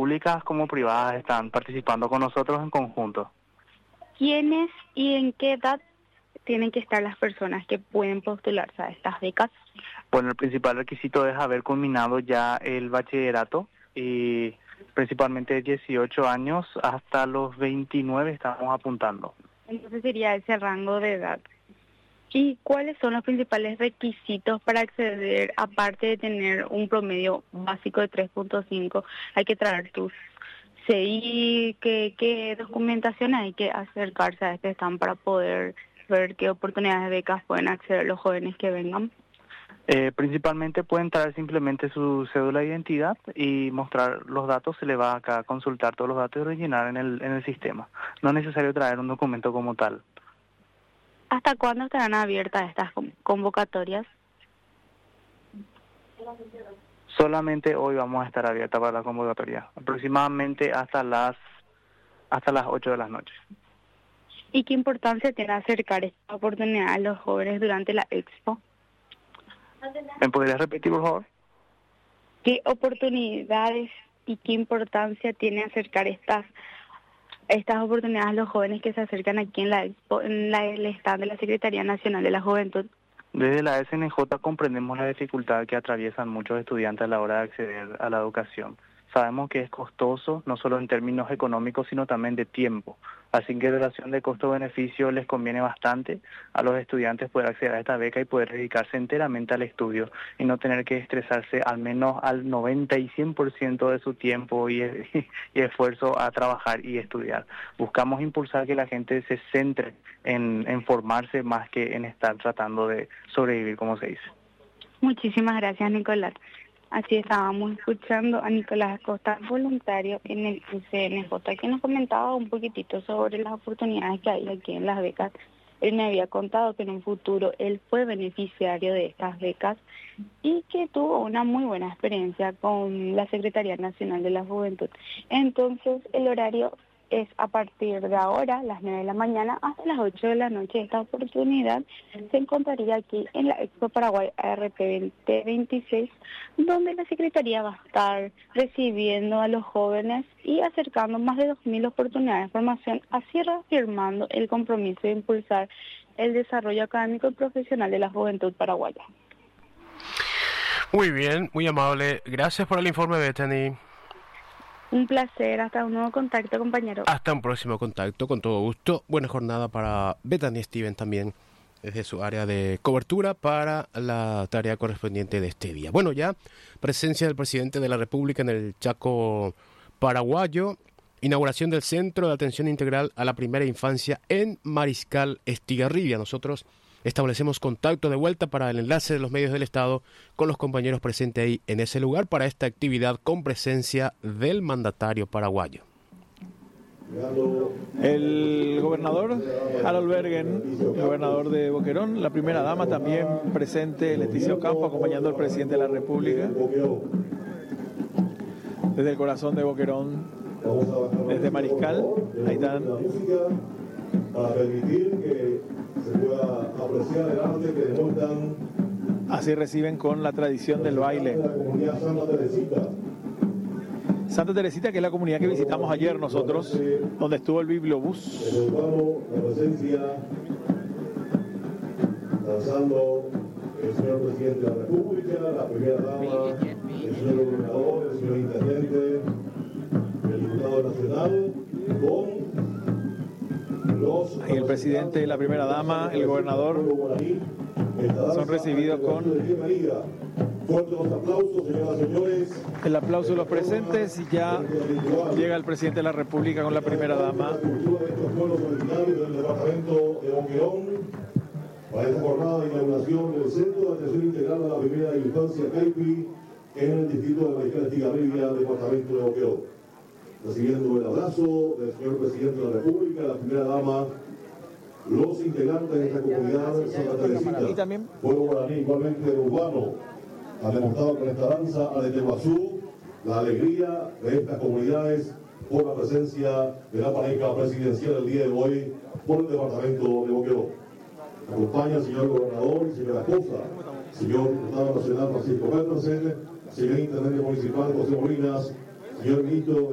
públicas como privadas están participando con nosotros en conjunto. ¿Quiénes y en qué edad tienen que estar las personas que pueden postularse a estas becas? Bueno, el principal requisito es haber culminado ya el bachillerato y principalmente de 18 años hasta los 29 estamos apuntando. Entonces sería ese rango de edad. ¿Y cuáles son los principales requisitos para acceder, aparte de tener un promedio básico de 3.5? Hay que traer tus CI, ¿qué documentación hay que acercarse a este stand para poder ver qué oportunidades de becas pueden acceder los jóvenes que vengan? Principalmente pueden traer simplemente su cédula de identidad y mostrar los datos. Se le va acá a consultar todos los datos y rellenar en el sistema. No es necesario traer un documento como tal. ¿Hasta cuándo estarán abiertas estas convocatorias? Solamente hoy vamos a estar abierta para la convocatoria, aproximadamente hasta las 8 de la noche. ¿Y qué importancia tiene acercar esta oportunidad a los jóvenes durante la expo? ¿Me podrías repetir, por favor? ¿Qué oportunidades y qué importancia tiene acercar estas oportunidades a los jóvenes que se acercan aquí en la expo, en el stand de la Secretaría Nacional de la Juventud? Desde la SNJ comprendemos la dificultad que atraviesan muchos estudiantes a la hora de acceder a la educación. Sabemos que es costoso, no solo en términos económicos, sino también de tiempo. Así que en relación de costo-beneficio les conviene bastante a los estudiantes poder acceder a esta beca y poder dedicarse enteramente al estudio y no tener que estresarse al menos al 90 y 100% de su tiempo y esfuerzo a trabajar y estudiar. Buscamos impulsar que la gente se centre en formarse más que en estar tratando de sobrevivir, como se dice. Muchísimas gracias, Nicolás. Así estábamos escuchando a Nicolás Acosta, voluntario en el UCNJ, que nos comentaba un poquitito sobre las oportunidades que hay aquí en las becas. Él me había contado que en un futuro él fue beneficiario de estas becas y que tuvo una muy buena experiencia con la Secretaría Nacional de la Juventud. Entonces, el horario es a partir de ahora, las 9 de la mañana, hasta las 8 de la noche. Esta oportunidad se encontraría aquí en la Expo Paraguay ARP 2026, donde la Secretaría va a estar recibiendo a los jóvenes y acercando más de 2.000 oportunidades de formación, así reafirmando el compromiso de impulsar el desarrollo académico y profesional de la juventud paraguaya. Muy bien, muy amable. Gracias por el informe, Bethany. Un placer, hasta un nuevo contacto, compañero. Hasta un próximo contacto, con todo gusto. Buena jornada para Bethany Steven también, desde su área de cobertura para la tarea correspondiente de este día. Bueno, ya presencia del presidente de la República en el Chaco paraguayo, inauguración del Centro de Atención Integral a la Primera Infancia en Mariscal Estigarribia. Nosotros establecemos contacto de vuelta para el enlace de los medios del Estado con los compañeros presentes ahí en ese lugar para esta actividad con presencia del mandatario paraguayo. El gobernador Harold Bergen, gobernador de Boquerón, la primera dama también presente, Leticia Ocampo, acompañando al presidente de la República. Desde el corazón de Boquerón, desde Mariscal, ahí están. Para permitir que se pueda apreciar el arte que demuestran. Así reciben con la tradición del baile. La comunidad Santa Teresita. Santa Teresita, que es la comunidad que visitamos ayer nosotros, donde estuvo el bibliobús. El urbano, la presencia, danzando el señor presidente de la República, la primera dama, el señor gobernador, el señor intendente, el diputado nacional, con y el presidente, la primera dama, el gobernador son recibidos con el aplauso de los presentes y ya llega el presidente de la República con la primera dama. Para esta jornada de inauguración del Centro de Atención Integral a la Primera Infancia CAIPI en el distrito de Mariscal Estigarribia, departamento de Boquerón. Recibiendo el abrazo del señor presidente de la República, la primera dama, los integrantes de esta comunidad Santa Teresita, pueblo guaraní igualmente urbano, ha demostrado con esta danza a Tehuazú la alegría de estas comunidades por la presencia de la pareja presidencial el día de hoy por el departamento de Boquerón. Acompaña el señor gobernador, señora Acosta, señor diputado nacional Francisco Petersen, señor intendente municipal José Molinas, señor ministro